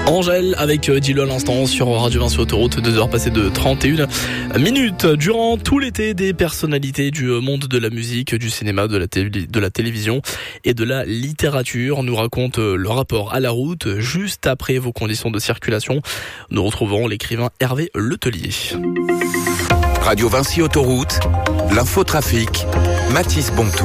Angèle avec Dilo à l'instant sur Radio Vinci Autoroute, 2h passées de 31 minutes. Durant tout l'été, des personnalités du monde de la musique, du cinéma, de la télévision et de la littérature nous racontent leur rapport à la route. Juste après vos conditions de circulation, nous retrouverons l'écrivain Hervé Letellier. Radio Vinci Autoroute, l'infotrafic, Mathis Bontou.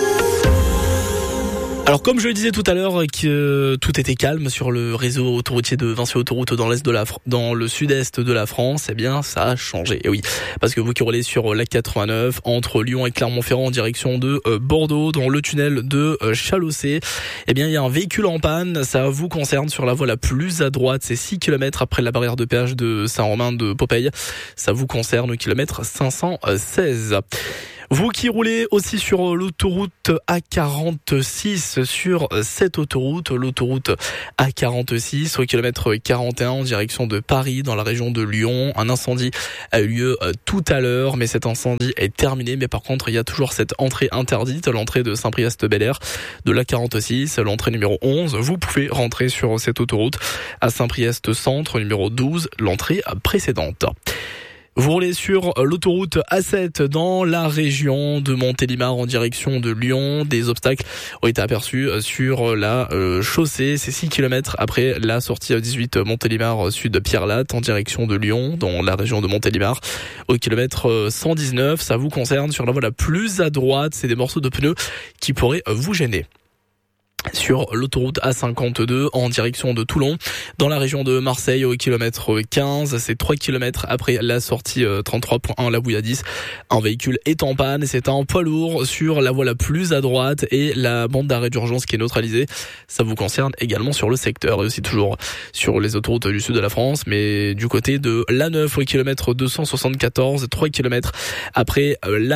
Alors comme je le disais tout à l'heure que tout était calme sur le réseau autoroutier de Vinci Autoroute dans le sud-est de la France, eh bien ça a changé. Et oui, parce que vous qui roulez sur la 89 entre Lyon et Clermont-Ferrand en direction de Bordeaux dans le tunnel de Chalossé, eh bien il y a un véhicule en panne, ça vous concerne sur la voie la plus à droite, c'est 6 km après la barrière de péage de Saint-Romain de Popeye. Ça vous concerne au kilomètre 516. Vous qui roulez aussi sur l'autoroute A46, sur cette autoroute, l'autoroute A46 au kilomètre 41 en direction de Paris dans la région de Lyon. Un incendie a eu lieu tout à l'heure, mais cet incendie est terminé. Mais par contre, il y a toujours cette entrée interdite, l'entrée de Saint-Priest-Bel-Air de l'A46, l'entrée numéro 11. Vous pouvez rentrer sur cette autoroute à Saint-Priest-Centre, numéro 12, l'entrée précédente. Vous roulez sur l'autoroute A7 dans la région de Montélimar en direction de Lyon. Des obstacles ont été aperçus sur la chaussée. C'est 6 km après la sortie 18 Montélimar sud de Pierre-Latte en direction de Lyon dans la région de Montélimar. Au kilomètre 119, ça vous concerne sur la voie la plus à droite. C'est des morceaux de pneus qui pourraient vous gêner. Sur l'autoroute A52 en direction de Toulon, dans la région de Marseille au kilomètre 15, c'est 3 km après la sortie 33.1 la Bouilladis. Un véhicule est en panne, c'est un poids lourd sur la voie la plus à droite et la bande d'arrêt d'urgence qui est neutralisée. Ça vous concerne également sur le secteur et aussi toujours sur les autoroutes du sud de la France, mais du côté de l'A9 au kilomètre 274, 3 km après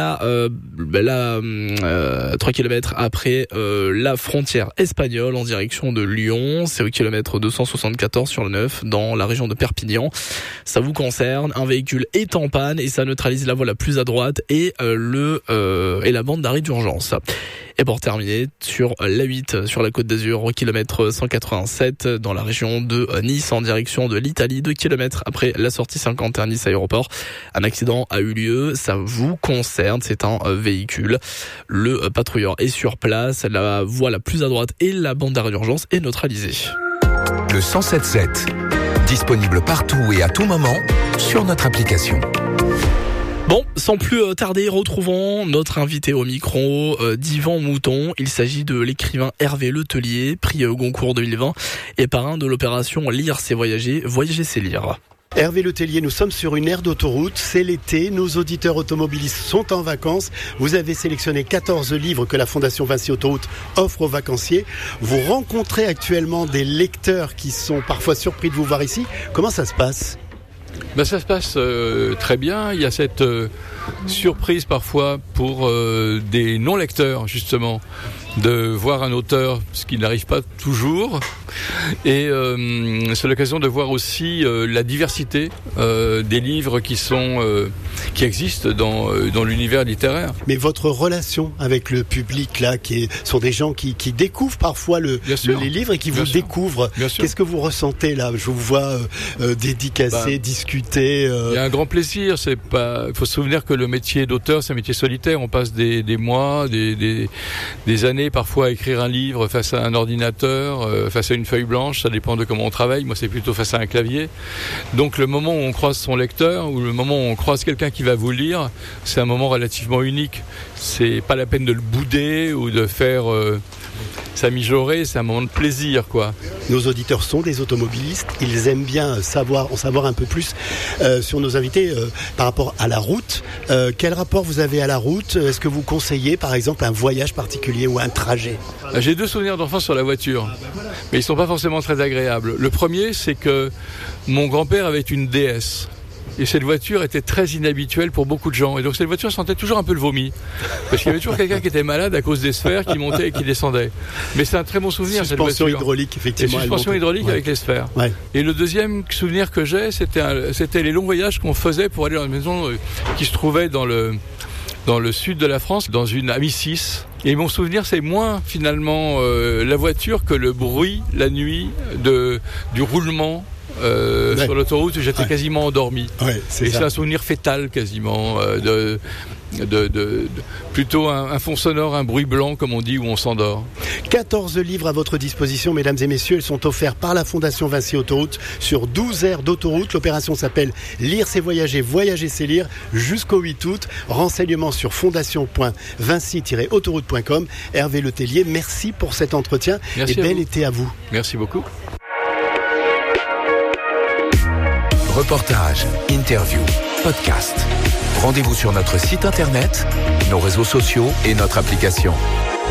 3 km après la frontière espagnole en direction de Lyon, c'est au kilomètre 274 sur le 9 dans la région de Perpignan. Ça vous concerne, un véhicule est en panne et ça neutralise la voie la plus à droite et la bande d'arrêt d'urgence. Et pour terminer, sur l'A8, sur la Côte d'Azur, au kilomètre 187, dans la région de Nice, en direction de l'Italie, 2 km après la sortie 51 Nice Aéroport. Un accident a eu lieu, ça vous concerne, c'est un véhicule. Le patrouilleur est sur place, la voie la plus à droite et la bande d'arrêt d'urgence est neutralisée. Le 107.7, disponible partout et à tout moment sur notre application. Bon, sans plus tarder, retrouvons notre invité au micro d'Yvan Mouton. Il s'agit de l'écrivain Hervé Letellier, prix Goncourt 2020 et parrain de l'opération Lire c'est voyager, voyager c'est lire. Hervé Letellier, nous sommes sur une aire d'autoroute, c'est l'été, nos auditeurs automobilistes sont en vacances. Vous avez sélectionné 14 livres que la Fondation Vinci Autoroute offre aux vacanciers. Vous rencontrez actuellement des lecteurs qui sont parfois surpris de vous voir ici. Comment ça se passe ? Ça se passe très bien. Il y a cette surprise parfois pour des non-lecteurs, justement, de voir un auteur, ce qui n'arrive pas toujours. Et c'est l'occasion de voir aussi la diversité des livres qui existent dans l'univers littéraire. Mais votre relation avec le public, là, sont des gens qui découvrent parfois les livres et qui vous découvrent. Qu'est-ce que vous ressentez là ? Je vous vois dédicacer, discuter. Il y a un grand plaisir. Il faut se souvenir que le métier d'auteur, c'est un métier solitaire. On passe des mois, des années parfois à écrire un livre face à un ordinateur, face à une feuille blanche, ça dépend de comment on travaille. Moi, c'est plutôt face à un clavier. Donc, le moment où on croise son lecteur, ou le moment où on croise quelqu'un qui va vous lire, c'est un moment relativement unique. C'est pas la peine de le bouder ou de faire s'amijorer, c'est un moment de plaisir, quoi. Nos auditeurs sont des automobilistes, ils aiment bien en savoir un peu plus sur nos invités par rapport à la route. Quel rapport vous avez à la route ? Est-ce que vous conseillez, par exemple, un voyage particulier ou un trajet ? J'ai 2 souvenirs d'enfance sur la voiture, mais ils sont pas forcément très agréables. Le premier, c'est que mon grand-père avait une DS. Et cette voiture était très inhabituelle pour beaucoup de gens. Et donc cette voiture sentait toujours un peu le vomi. Parce qu'il y avait toujours quelqu'un qui était malade à cause des sphères qui montaient et qui descendaient. Mais c'est un très bon souvenir, cette voiture. Suspension hydraulique, effectivement. Suspension hydraulique avec les sphères. Ouais. Et le deuxième souvenir que j'ai, c'était les longs voyages qu'on faisait pour aller dans une maison qui se trouvait dans dans le sud de la France, dans une Amicis. Et mon souvenir, c'est moins finalement la voiture que le bruit la nuit du roulement sur l'autoroute. J'étais quasiment endormi. C'est un souvenir fétal quasiment plutôt un fond sonore, un bruit blanc comme on dit, où on s'endort. 14 livres à votre disposition, mesdames et messieurs. Ils sont offerts par la Fondation Vinci Autoroute sur 12 aires d'autoroute. L'opération s'appelle Lire c'est voyager, voyager c'est lire, jusqu'au 8 août. Renseignements sur fondation.vinci-autoroute.com. Hervé Letellier, merci pour cet entretien. Merci et bel été à vous. Merci beaucoup. Reportages, interviews, podcasts. Rendez-vous sur notre site internet, nos réseaux sociaux et notre application.